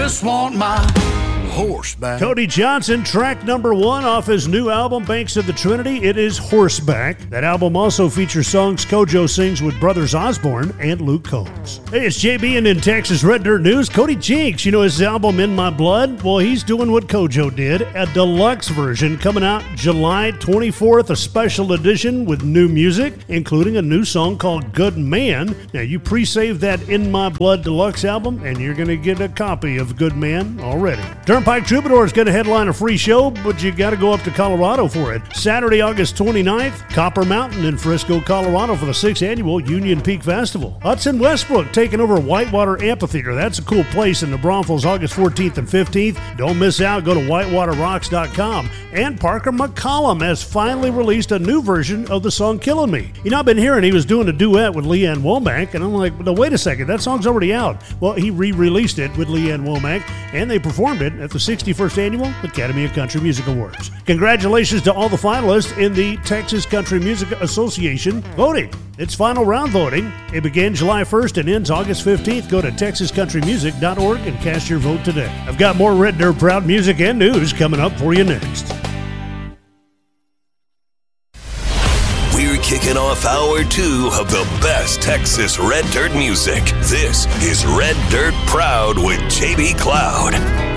Just want my horseback. Cody Johnson, track number 1 off his new album, Banks of the Trinity. It is Horseback. That album also features songs Kojo sings with Brothers Osborne and Luke Combs. Hey, it's JB, and in Texas Red Dirt News, Cody Jinks, his album In My Blood? Well, he's doing what Kojo did, a deluxe version coming out July 24th, a special edition with new music, including a new song called Good Man. Now, you pre-save that In My Blood deluxe album, and you're going to get a copy of Good Man already. Turnpike Troubadour is going to headline a free show, but you got to go up to Colorado for it. Saturday, August 29th, Copper Mountain in Frisco, Colorado for the 6th Annual Union Peak Festival. Hudson Westbrook taking over Whitewater Amphitheater. That's a cool place in the Braunfels, August 14th and 15th. Don't miss out. Go to whitewaterrocks.com. And Parker McCollum has finally released a new version of the song Killing Me. I've been hearing he was doing a duet with Leanne Womack, and I'm like, no, wait a second, that song's already out. Well, he re-released it with Leanne Womack, and they performed it at the 61st Annual Academy of Country Music Awards. Congratulations to all the finalists in the Texas Country Music Association voting. It's final round voting. It began July 1st and ends August 15th. Go to texascountrymusic.org and cast your vote today. I've got more Red Dirt Proud music and news coming up for you next. We're kicking off hour 2 of the best Texas Red Dirt music. This is Red Dirt Proud with JB Cloud.